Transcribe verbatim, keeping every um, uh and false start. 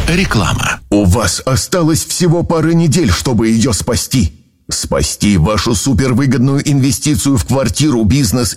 Реклама. У вас осталось всего пара недель, чтобы ее спасти. Спасти вашу супервыгодную инвестицию в квартиру, бизнес